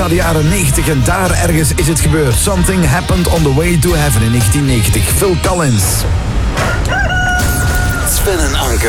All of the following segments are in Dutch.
naar de jaren 90 en daar ergens is het gebeurd. Something happened on the way to heaven in 1990. Phil Collins. Sven en Anke.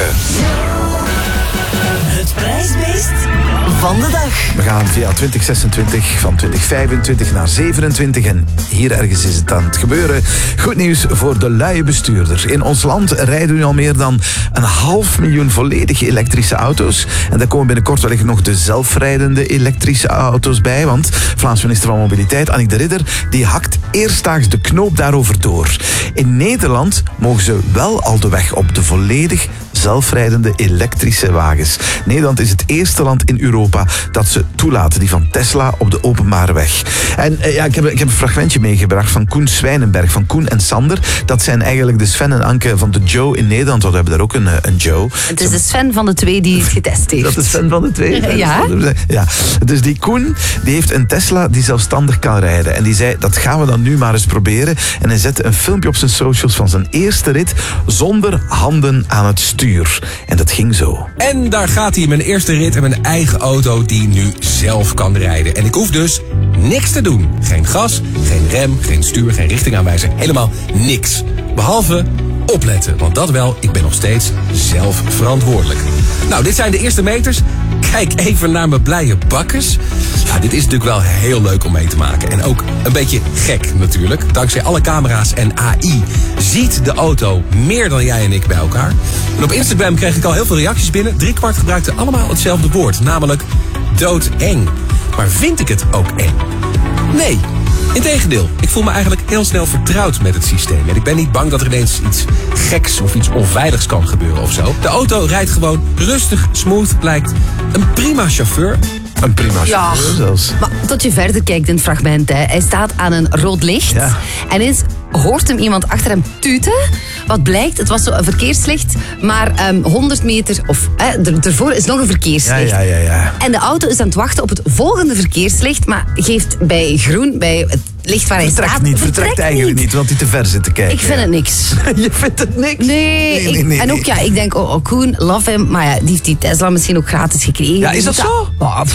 Het prijsbeest van de dag. We gaan via 2026 van 2025 naar 27 en hier ergens is het aan het gebeuren. Goed nieuws voor de luie bestuurder. In ons land rijden nu al meer dan 500.000 volledig elektrische auto's. En daar komen binnenkort wellicht nog de zelfrijdende elektrische auto's bij. Want Vlaams minister van Mobiliteit, Annick de Ridder, die hakt eerstdaags de knoop daarover door. In Nederland mogen ze wel al de weg op de volledig zelfrijdende elektrische wagens. Nederland is het eerste land in Europa dat ze toelaten, die van Tesla op de openbare weg. En ik heb een fragmentje meegebracht van Koen Zwijnenberg, van Koen en Sander. Dat zijn eigenlijk de Sven en Anke van de Joe in Nederland, want we hebben daar ook een Joe. Het is de Sven van de twee die het getest heeft. Dat is Sven van de twee? Ja. Ja. Dus die Koen, die heeft een Tesla die zelfstandig kan rijden. En die zei, dat gaan we dan nu maar eens proberen. En hij zette een filmpje op zijn socials van zijn eerste rit zonder handen aan het stuur. En dat ging zo. En daar gaat hij, mijn eerste rit in mijn eigen auto die nu zelf kan rijden. En ik hoef dus niks te doen. Geen gas, geen rem, geen stuur, geen richtingaanwijzer. Helemaal niks. Behalve opletten, want dat wel, ik ben nog steeds zelf verantwoordelijk. Nou, dit zijn de eerste meters. Kijk even naar mijn blije bakkes. Ja, dit is natuurlijk wel heel leuk om mee te maken. En ook een beetje gek natuurlijk. Dankzij alle camera's en AI ziet de auto meer dan jij en ik bij elkaar. En op Instagram kreeg ik al heel veel reacties binnen. 3/4 gebruikte allemaal hetzelfde woord, namelijk doodeng. Maar vind ik het ook eng? Nee. Integendeel, ik voel me eigenlijk heel snel vertrouwd met het systeem. En ik ben niet bang dat er ineens iets geks of iets onveiligs kan gebeuren of zo. De auto rijdt gewoon rustig, smooth, lijkt een prima chauffeur. Een prima chauffeur zelfs. Maar tot je verder kijkt in het fragment, hè. Hij staat aan een rood licht. Ja. En ineens hoort hem iemand achter hem tuten. Wat blijkt, het was zo een verkeerslicht, maar 100 meter, of ervoor is nog een verkeerslicht. Ja. En de auto is aan het wachten op het volgende verkeerslicht, maar geeft bij groen, bij het licht waar hij staat... Vertrekt eigenlijk niet, want hij te ver zit te kijken. Ik vind het niks. Je vindt het niks? Nee. En ook, ja, ik denk, Koen, love him, maar ja, die heeft die Tesla misschien ook gratis gekregen. Ja, is dat zo?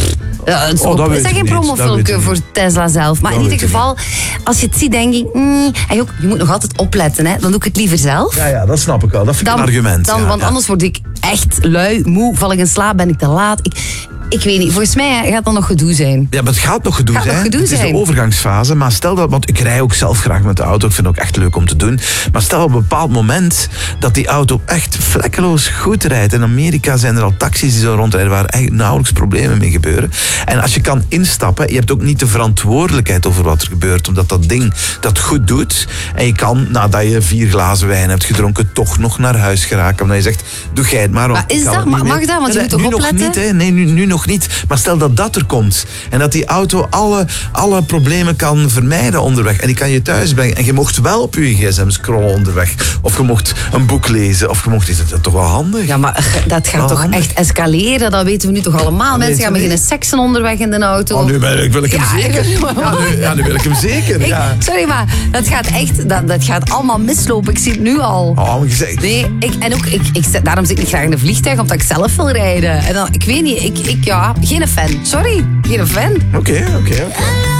Het is geen promofilmpje voor Tesla zelf. Maar in ieder geval, als je het ziet, denk ik... En ook, je moet nog altijd opletten, hè. Dan doe ik het liever zelf. Ja, dat snap ik wel. Dat vind ik een argument. Want anders word ik echt lui, moe, val ik in slaap, ben ik te laat. Ik weet niet, volgens mij gaat dat nog gedoe zijn. Ja, maar het gaat nog gedoe zijn. Het is zijn. de overgangsfase. Maar stel dat, want ik rij ook zelf graag met de auto. Ik vind het ook echt leuk om te doen. Maar stel op een bepaald moment dat die auto echt vlekkeloos goed rijdt. In Amerika zijn er al taxis die zo rondrijden waar eigenlijk nauwelijks problemen mee gebeuren. En als je kan instappen, je hebt ook niet de verantwoordelijkheid over wat er gebeurt. Omdat dat ding dat goed doet. En je kan, nadat je 4 glazen wijn hebt gedronken, toch nog naar huis geraken. Omdat je zegt, doe jij het maar. Maar is dat, mag dat? Want je moet toch opletten? Nog niet, hè? Nee, nu nog niet. Maar stel dat er komt. En dat die auto alle problemen kan vermijden onderweg. En die kan je thuis brengen. En je mocht wel op je gsm scrollen onderweg. Of je mocht een boek lezen. Of je mocht... Is dat toch wel handig? Ja, maar dat gaat toch echt escaleren? Dat weten we nu toch allemaal. Mensen gaan beginnen seksen onderweg in de auto. Oh, nu wil ik hem zeker. Nu wil ik hem zeker. Sorry, maar dat gaat echt... Dat gaat allemaal mislopen. Ik zie het nu al. Oh, maar gezegd. Nee, daarom zit ik niet graag in een vliegtuig, omdat ik zelf wil rijden. En dan, ik weet niet, geen fan. Sorry, geen fan. Oké.